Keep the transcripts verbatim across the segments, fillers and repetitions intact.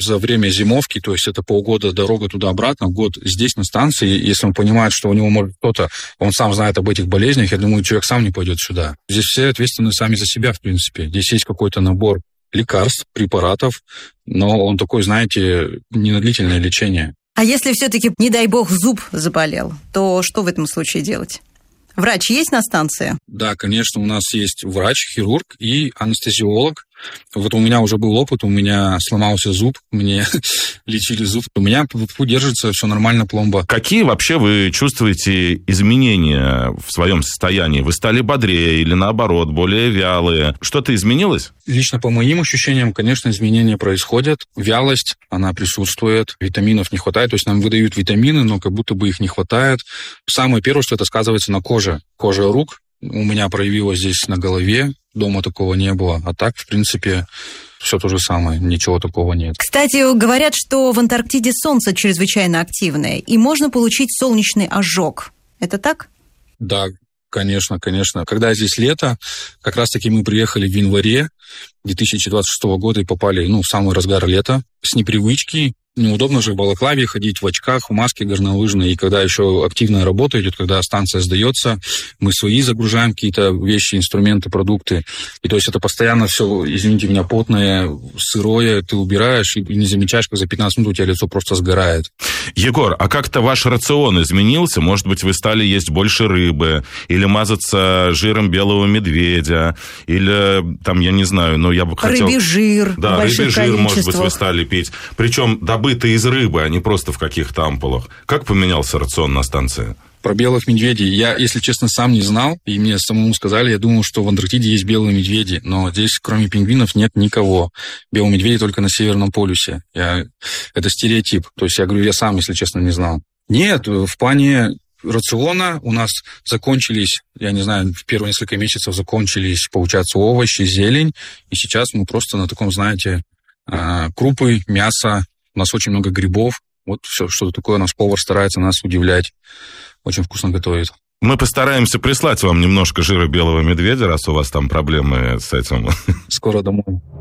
за время зимовки, то есть это полгода дорога туда-обратно, год здесь на станции, если он понимает, что у него может кто-то, он сам знает об этих болезнях, я думаю, человек сам не пойдет сюда. Здесь все ответственны сами за себя, в принципе. Здесь есть какой-то набор лекарств, препаратов, но он такой, знаете, не на длительное лечение. А если все-таки, не дай бог, зуб заболел, то что в этом случае делать? Врач есть на станции? Да, конечно, у нас есть врач, хирург и анестезиолог. Вот у меня уже был опыт, у меня сломался зуб, мне лечили зуб. У меня держится все нормально, пломба. Какие вообще вы чувствуете изменения в своем состоянии? Вы стали бодрее или, наоборот, более вялые? Что-то изменилось? Лично по моим ощущениям, конечно, изменения происходят. Вялость, она присутствует, витаминов не хватает. То есть нам выдают витамины, но как будто бы их не хватает. Самое первое, что это сказывается на коже. Кожа рук у меня проявилась здесь на голове. Дома такого не было. А так, в принципе, все то же самое. Ничего такого нет. Кстати, говорят, что в Антарктиде солнце чрезвычайно активное, и можно получить солнечный ожог. Это так? Да, конечно, конечно. Когда здесь лето, как раз-таки мы приехали в январе две тысячи двадцать шестого года и попали, ну, в самый разгар лета. С непривычки. Неудобно же в балаклаве ходить, в очках, в маске горнолыжной. И когда еще активная работа идет, когда станция сдается, мы свои загружаем какие-то вещи, инструменты, продукты. И то есть это постоянно все, извините меня, потное, сырое, ты убираешь и не замечаешь, как за пятнадцать минут у тебя лицо просто сгорает. Егор, а как-то ваш рацион изменился? Может быть, вы стали есть больше рыбы, или мазаться жиром белого медведя, или там, я не знаю, но я бы хотел... Рыбий жир. Да, рыбий жир, может быть, вы стали пить. Причем добытый из рыбы, а не просто в каких-то ампулах. Как поменялся рацион на станции? Про белых медведей я, если честно, сам не знал, и мне самому сказали, я думал, что в Антарктиде есть белые медведи, но здесь, кроме пингвинов, нет никого. Белые медведи только на Северном полюсе. Я... Это стереотип. То есть я говорю, я сам, если честно, не знал. Нет, в плане рациона у нас закончились, я не знаю, в первые несколько месяцев закончились, получается, овощи, зелень, и сейчас мы просто на таком, знаете, крупы, мясо. У нас очень много грибов. Вот все, что-то такое. Наш повар старается нас удивлять. Очень вкусно готовит. Мы постараемся прислать вам немножко жира белого медведя, раз у вас там проблемы с этим. Скоро домой.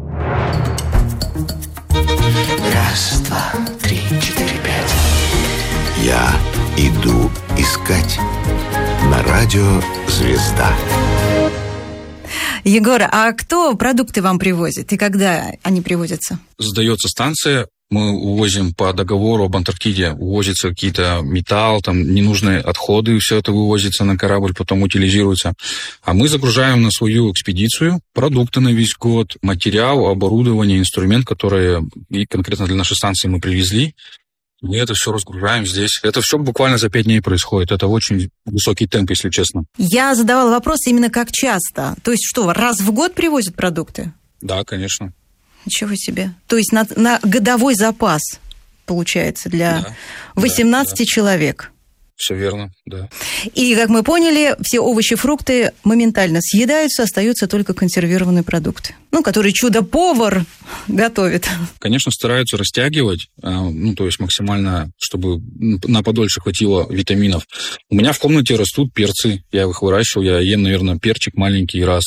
Раз, два, три, четыре, пять. Я иду искать. На радио «Звезда». Егор, а кто продукты вам привозит и когда они привозятся? Сдается станция. Мы увозим по договору об Антарктиде, увозятся какие-то металл, там ненужные отходы, все это вывозится на корабль, потом утилизируется. А мы загружаем на свою экспедицию продукты на весь год, материал, оборудование, инструмент, которые и конкретно для нашей станции мы привезли. Мы это все разгружаем здесь. Это все буквально за пять дней происходит. Это очень высокий темп, если честно. Я задавала вопрос именно как часто. То есть что, раз в год привозят продукты? Да, конечно. Ничего себе. То есть на, на годовой запас, получается, для да, восемнадцати да, да. человек. Все верно, да. И, как мы поняли, все овощи, фрукты моментально съедаются, остаются только консервированные продукты, ну, которые чудо-повар готовит. Конечно, стараются растягивать, ну, то есть максимально, чтобы на подольше хватило витаминов. У меня в комнате растут перцы, я их выращивал, я ем, наверное, перчик маленький раз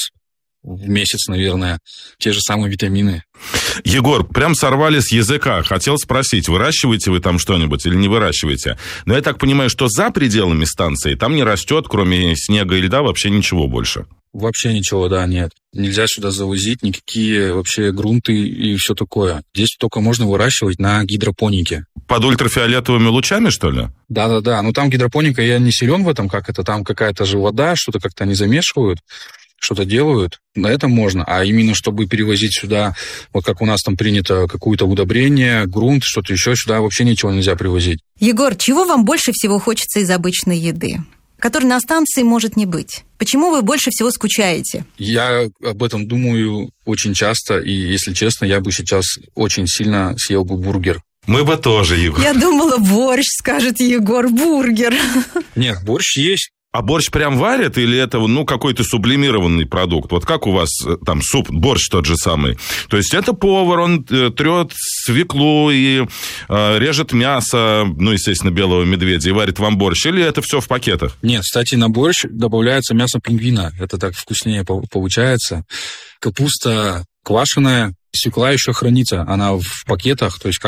в месяц, наверное, те же самые витамины. Егор, прям сорвали с языка. Хотел спросить, выращиваете вы там что-нибудь или не выращиваете? Но я так понимаю, что за пределами станции там не растет, кроме снега и льда, вообще ничего больше. Вообще ничего, да, нет. Нельзя сюда завозить никакие вообще грунты и все такое. Здесь только можно выращивать на гидропонике. Под ультрафиолетовыми лучами, что ли? Да-да-да, но там гидропоника, я не силен в этом, как это, там какая-то же вода, что-то как-то они замешивают. Что-то делают, на этом можно. А именно, чтобы перевозить сюда, вот как у нас там принято, какое-то удобрение, грунт, что-то еще, сюда вообще ничего нельзя привозить. Егор, чего вам больше всего хочется из обычной еды, которой на станции может не быть? Почему вы больше всего скучаете? Я об этом думаю очень часто, и, если честно, я бы сейчас очень сильно съел бы бургер. Мы бы тоже, Егор. Я думала, борщ, скажет Егор, бургер. Нет, борщ есть. А борщ прям варят или это, ну, какой-то сублимированный продукт? Вот как у вас там суп, борщ тот же самый? То есть это повар, он трет свеклу и э, режет мясо, ну, естественно, белого медведя, и варит вам борщ? Или это все в пакетах? Нет, кстати, на борщ добавляется мясо пингвина. Это так вкуснее получается. Капуста квашеная, свекла еще хранится. Она в пакетах, то есть